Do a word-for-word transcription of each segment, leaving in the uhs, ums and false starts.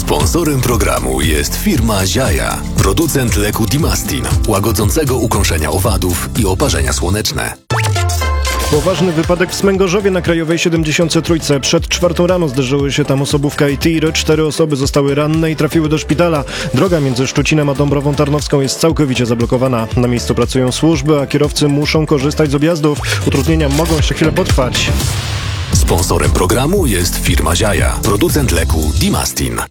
Sponsorem programu jest firma Ziaja, producent leku Dimastin, łagodzącego ukąszenia owadów i oparzenia słoneczne. Poważny wypadek w Smęgorzowie na Krajowej siedemdziesiąt trzy. Przed czwartą rano zderzyły się tam osobówka i tir. Cztery osoby zostały ranne i trafiły do szpitala. Droga między Szczucinem a Dąbrową Tarnowską jest całkowicie zablokowana. Na miejscu pracują służby, a kierowcy muszą korzystać z objazdów. Utrudnienia mogą się chwilę potrwać. Sponsorem programu jest firma Ziaja, producent leku Dimastin.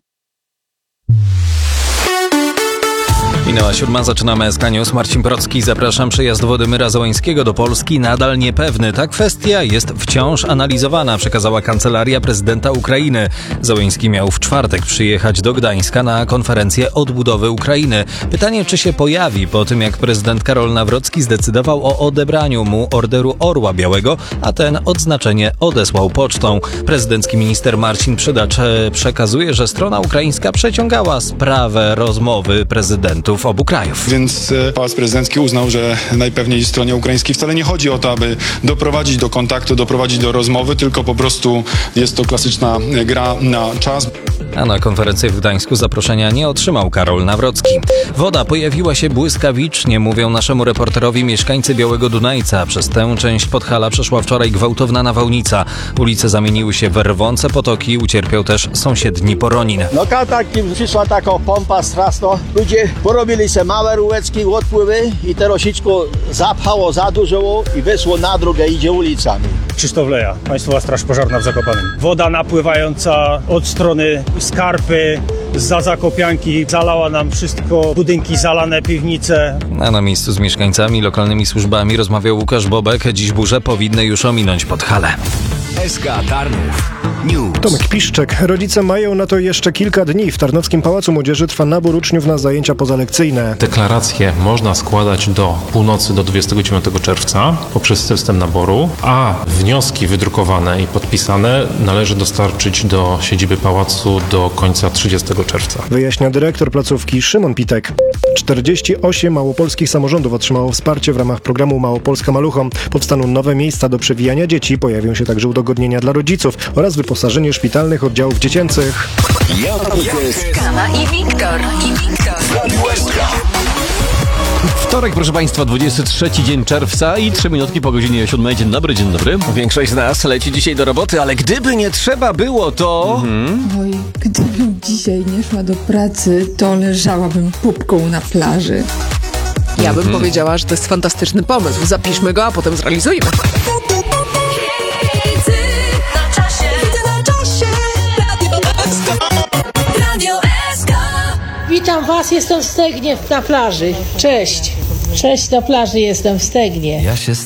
Minęła siódma, zaczynamy S K News. Marcin Procki, zapraszam. Przejazd Władimyra Zełańskiego do Polski nadal niepewny. Ta kwestia jest wciąż analizowana, przekazała Kancelaria Prezydenta Ukrainy. Zełański miał w czwartek przyjechać do Gdańska na konferencję odbudowy Ukrainy. Pytanie, czy się pojawi po tym, jak prezydent Karol Nawrocki zdecydował o odebraniu mu Orderu Orła Białego, a ten odznaczenie odesłał pocztą. Prezydencki minister Marcin Przydacz przekazuje, że strona ukraińska przeciągała sprawę rozmowy prezydentów obu krajów. Więc Pałac Prezydencki uznał, że najpewniej stronie ukraińskiej wcale nie chodzi o to, aby doprowadzić do kontaktu, doprowadzić do rozmowy, tylko po prostu jest to klasyczna gra na czas. A na konferencję w Gdańsku zaproszenia nie otrzymał Karol Nawrocki. Woda pojawiła się błyskawicznie, mówią naszemu reporterowi mieszkańcy Białego Dunajca. Przez tę część Podhala przeszła wczoraj gwałtowna nawałnica. Ulice zamieniły się w rwące potoki, ucierpiał też sąsiedni Poronin. No taki przyszła taka pompa straszna, ludzie porobili se małe rureczki, odpływy i te rosiczko zapchało za dużo i wyszło na drogę, idzie ulicami. Krzysztof Leja, Państwowa Straż Pożarna w Zakopanem. Woda napływająca od strony Skarpy, zza Zakopianki, zalała nam wszystko, budynki zalane, piwnice. A na miejscu z mieszkańcami, lokalnymi służbami rozmawiał Łukasz Bobek. Dziś burze powinny już ominąć Podhalę. S K Tarnów News. Tomek Piszczek. Rodzice mają na to jeszcze kilka dni. W Tarnowskim Pałacu Młodzieży trwa nabór uczniów na zajęcia pozalekcyjne. Deklaracje można składać do północy do dwudziestego dziewiątego czerwca poprzez system naboru, a wnioski wydrukowane i podpisane należy dostarczyć do siedziby pałacu do końca trzydziestego czerwca. Wyjaśnia dyrektor placówki Szymon Pitek. czterdzieści osiem małopolskich samorządów otrzymało wsparcie w ramach programu Małopolska Maluchom. Powstaną nowe miejsca do przewijania dzieci, pojawią się także udogodnienia dla rodziców oraz wyposażenie szpitalnych oddziałów dziecięcych. Kama i Wiktor. I Wiktor. Wtorek, proszę Państwa, dwudziesty trzeci dzień czerwca i trzy minutki po godzinie siódmej. Dzień dobry, dzień dobry. Większość z nas leci dzisiaj do roboty, ale gdyby nie trzeba było, to... Mhm. Oj, gdybym dzisiaj nie szła do pracy, to leżałabym pupką na plaży. Ja bym mhm. powiedziała, że to jest fantastyczny pomysł. Zapiszmy go, a potem zrealizujmy. Witam Was, jestem w Stegnie na plaży. Cześć. Cześć, na plaży jestem w Stegnie. Ja się